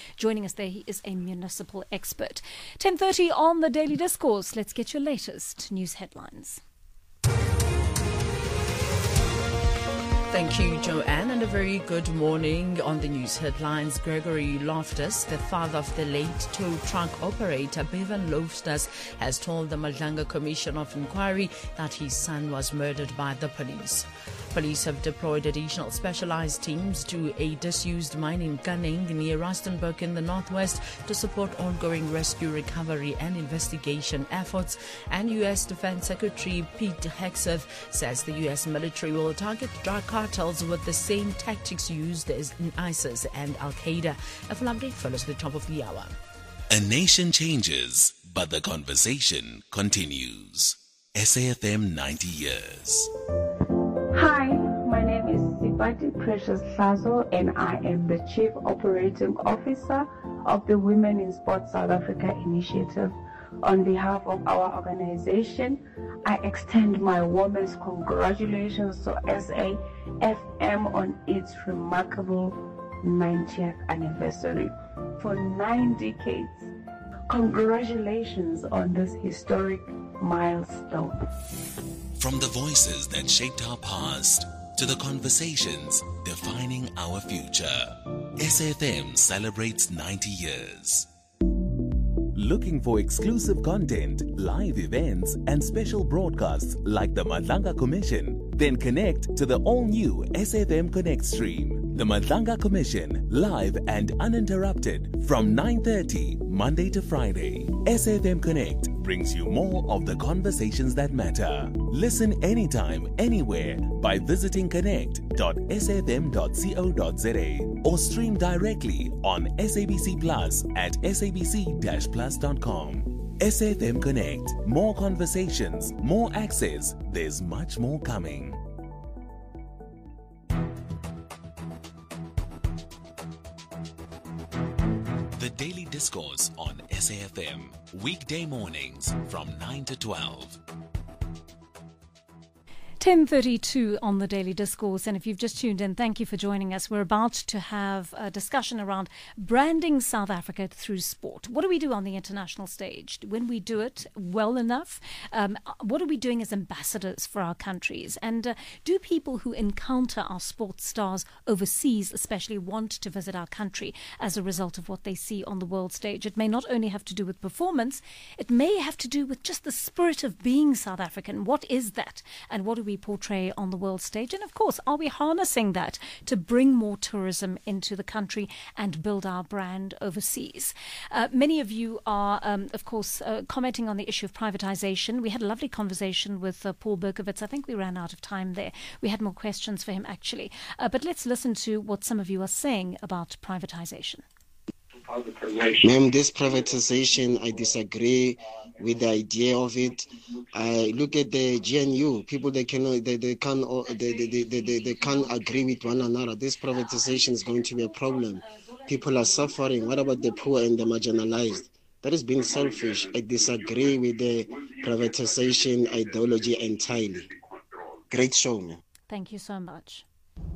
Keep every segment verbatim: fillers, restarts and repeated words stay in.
Joining us there, he is a municipal expert. ten thirty on the Daily Discourse. Let's get your latest news headlines. Thank you, Joanne, and a very good morning. On the news headlines, Gregory Loftus, the father of the late tow truck operator Bevan Loftus, has told the Madlanga Commission of Inquiry that his son was murdered by the police. Police have deployed additional specialized teams to a disused mine in Gunning near Rustenburg in the northwest to support ongoing rescue, recovery and investigation efforts. And U S Defense Secretary Pete Hegseth says the U S military will target drug cartels with the same tactics used as in ISIS and Al-Qaeda. A full update follows the top of the hour. A nation changes, but the conversation continues. S A F M ninety years. Hi, my name is Sipati Precious Lazo, and I am the Chief Operating Officer of the Women in Sport South Africa initiative. On behalf of our organization, I extend my warmest congratulations to S A F M on its remarkable ninetieth anniversary. For nine decades, congratulations on this historic milestone. From the voices that shaped our past to the conversations defining our future, S A F M celebrates ninety years. Looking for exclusive content, live events, and special broadcasts like the Madlanga Commission? Then connect to the all-new S A F M Connect stream. The Madlanga Commission, live and uninterrupted from nine thirty Monday to Friday. S A F M Connect brings you more of the conversations that matter. Listen anytime, anywhere by visiting connect dot s a f m dot co dot z a or stream directly on S A B C Plus at s a b c dash plus dot com. S A F M Connect. More conversations, more access. There's much more coming. The Daily Discourse on S A F M. Weekday mornings from nine to twelve. ten thirty-two on the Daily Discourse, and if you've just tuned in, thank you for joining us. We're about to have a discussion around branding South Africa through sport. What do we do on the international stage? When we do it well enough, um, what are we doing as ambassadors for our countries? And uh, do people who encounter our sports stars overseas especially want to visit our country as a result of what they see on the world stage? It may not only have to do with performance, it may have to do with just the spirit of being South African. What is that? And what do we portray on the world stage? And of course, are we harnessing that to bring more tourism into the country and build our brand overseas? Uh, many of you are, um, of course, uh, commenting on the issue of privatization. We had a lovely conversation with uh, Paul Berkowitz. I think we ran out of time there. We had more questions for him, actually. Uh, but let's listen to what some of you are saying about privatization. Ma'am, this privatization, I disagree with the idea of it. I look at the G N U, people they cannot, they, they can't, they, they, they, they, they can't agree with one another. This privatization is going to be a problem. People are suffering. What about the poor and the marginalized? That is being selfish. I disagree with the privatization ideology entirely. Great show, man. Thank you so much.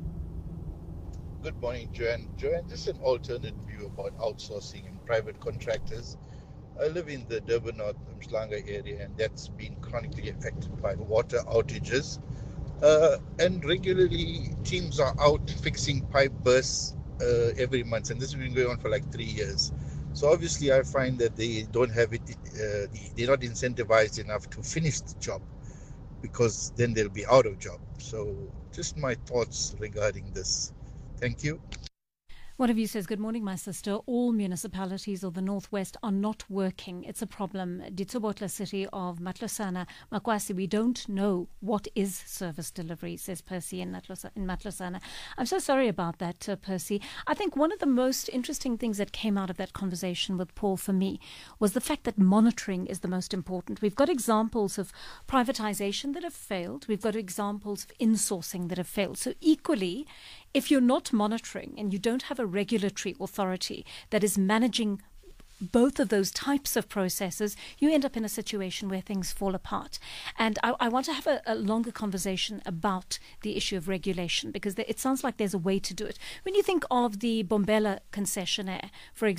Good morning, Joanne. Joanne, just an alternate view about outsourcing and private contractors. I live in the Durban North Mhlanga area, and that's been chronically affected by water outages. Uh, and regularly, teams are out fixing pipe bursts uh, every month, and this has been going on for like three years. So obviously, I find that they don't have it, uh, they're not incentivized enough to finish the job, because then they'll be out of job. So just my thoughts regarding this. Thank you. One of you says, good morning, my sister. All municipalities of the Northwest are not working. It's a problem. Ditsobotla city of Matlosana, Makwasi, we don't know what is service delivery, says Percy in Matlosana. I'm so sorry about that, uh, Percy. I think one of the most interesting things that came out of that conversation with Paul for me was the fact that monitoring is the most important. We've got examples of privatization that have failed. We've got examples of insourcing that have failed. So equally, if you're not monitoring and you don't have a regulatory authority that is managing both of those types of processes, you end up in a situation where things fall apart. And I, I want to have a, a longer conversation about the issue of regulation, because there, it sounds like there's a way to do it. When you think of the Bombela concessionaire, for example,